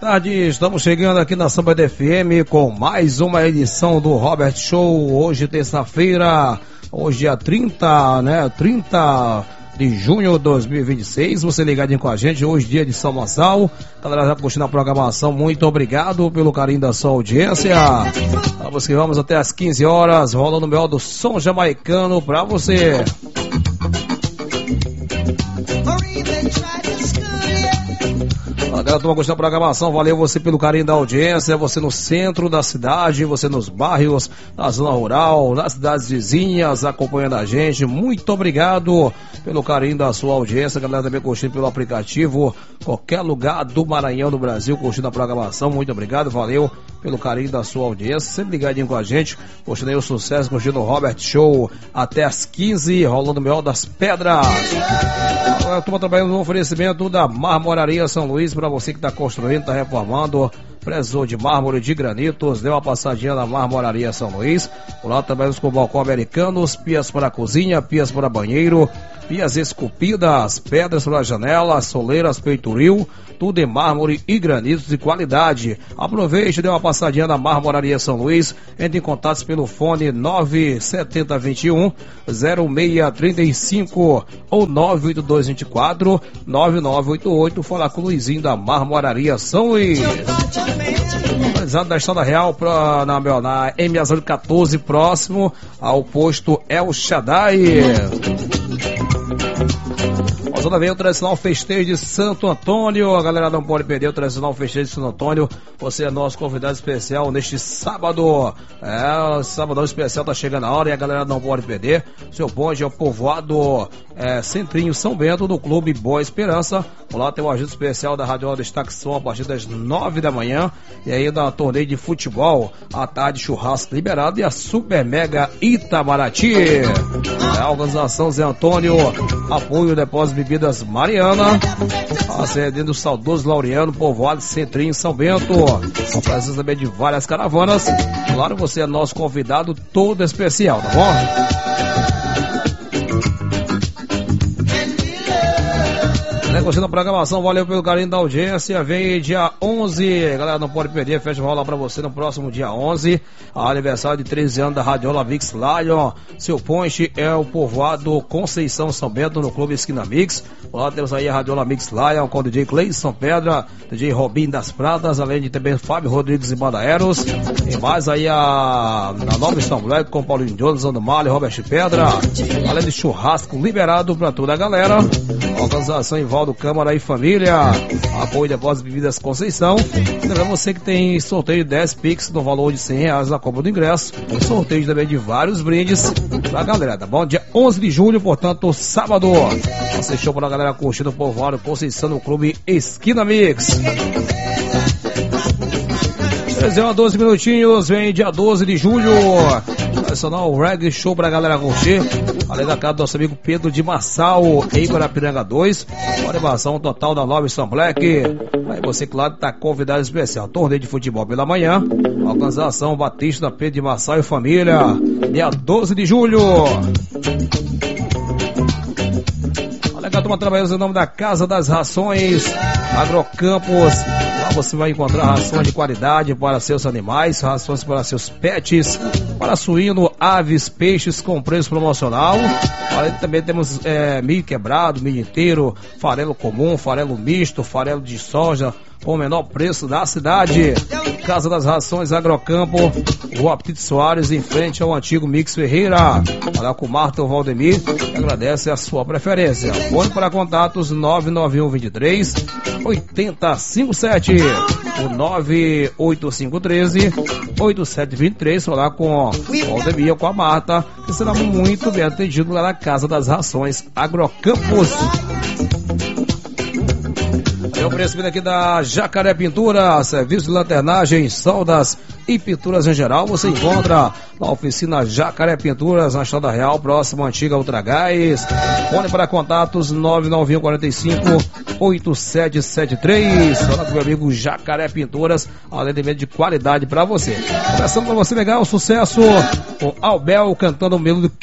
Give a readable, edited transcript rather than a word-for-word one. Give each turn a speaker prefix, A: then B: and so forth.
A: tarde, estamos chegando aqui na Samba FM com mais uma edição do Robert Show. Hoje, terça-feira, hoje dia 30, né? 30 de junho de 2026. Você ligadinho com a gente, hoje dia de São Gonçalo. Galera já curtindo a programação, muito obrigado pelo carinho da sua audiência. Vamos que vamos até as 15 horas, rolando o melhor do som jamaicano pra você. Galera, turma, gostando da programação, valeu você pelo carinho da audiência, você no centro da cidade, você nos bairros, na zona rural, nas cidades vizinhas, acompanhando a gente, muito obrigado pelo carinho da sua audiência, galera também curtindo pelo aplicativo, qualquer lugar do Maranhão, do Brasil, curtindo a programação, muito obrigado, valeu pelo carinho da sua audiência, sempre ligadinho com a gente, curtindo aí o sucesso, curtindo o Robert Show, até as 15, rolando o melhor das pedras. Agora, turma, trabalhando no oferecimento da Marmoraria São Luís, para você que está construindo, está reformando, precisou de mármore, de granitos, dê uma passadinha na Marmoraria São Luís. Por lá também com balcão americanos, pias para cozinha, pias para banheiro, pias esculpidas, pedras para janelas, soleiras, peitoril, tudo em mármore e granitos de qualidade. Aproveite, dê uma passadinha na Marmoraria São Luís, entre em contato pelo fone 97021 0635 ou 98224 9988, falar com o Luizinho da Marmoraria São Luís. Localizado da Estrada Real na M 014, próximo ao posto El Shaddai. Passando bem o tradicional festejo de Santo Antônio, a galera não pode perder o tradicional festejo de Santo Antônio. Você é nosso convidado especial neste sábado. Sábado especial, tá chegando a hora e a galera não pode perder. Seu bonde é o povoado Centrinho São Bento, do Clube Boa Esperança. Lá tem um ajuste especial da Radiola Destaque Som a partir das 9 da manhã. E ainda torneio de futebol, à tarde churrasco liberado e a Super Mega Itamaraty. A organização Zé Antônio, apoio Depósito de Bebidas Mariana, acendendo o saudoso Laureano, povoado Centrinho São Bento. Com presença também de várias caravanas. Claro, você é nosso convidado todo especial, tá bom? Gostando da programação, valeu pelo carinho da audiência. Vem dia 11, galera, não pode perder, festival lá pra você no próximo dia 11, aniversário de 13 anos da Radiola Mix Lion. Seu ponte é o povoado Conceição São Bento, no Clube Esquina Mix. Lá temos aí a Radiola Mix Lion com o DJ Cleison Pedra, DJ Robin das Pratas, além de também Fábio Rodrigues e Bandaeros. E mais aí a Nova Stone Black com Paulinho Jones, Andomale, Robert Pedra, além de churrasco liberado pra toda a galera. Organização Ivaldo Câmara e Família, apoio de Depósito de Bebidas Conceição. E também você que tem sorteio de 10 Pix no valor de R$100 na compra do ingresso, e sorteio também de vários brindes pra galera, tá bom? Dia 11 de julho, portanto, sábado, você show pra galera curtindo o povoado Conceição no Clube Esquina Mix. 12 minutinhos, vem dia 12 de julho, tradicional reggae show pra galera curtir, além da casa do nosso amigo Pedro de Massal, em Guarapiranga 2, animação total da Nova Stone Black. Aí você, claro, tá convidado especial, torneio de futebol pela manhã, organização Batista Pedro de Massal e Família, dia 12 de julho. Olha que a turma trabalhando em nome da Casa das Rações, Agrocampos. Lá você vai encontrar rações de qualidade para seus animais, rações para seus pets, para suíno, aves, peixes com preço promocional. Além também temos milho quebrado, milho inteiro, farelo comum, farelo misto, farelo de soja, com o menor preço da cidade. Casa das Rações Agrocampo, Rua Aptite Soares, em frente ao antigo Mix Ferreira. Olha com Marta Valdemir, que agradece a sua preferência. Fone para contatos 99123 8057, o 98513 8723. Falar com Valdemir ou com a Marta, que será muito bem atendido lá na Casa das Rações Agrocampos. É o oferecimento aqui da Jacaré Pintura, serviço de lanternagem, soldas e pinturas em geral. Você encontra na oficina Jacaré Pinturas, na Estrada Real, próximo à antiga Ultragás. Fone para contatos 991 45 8773. Fala com o meu amigo Jacaré Pinturas, atendimento de qualidade para você. Começando para você pegar o sucesso com Albel cantando o Medo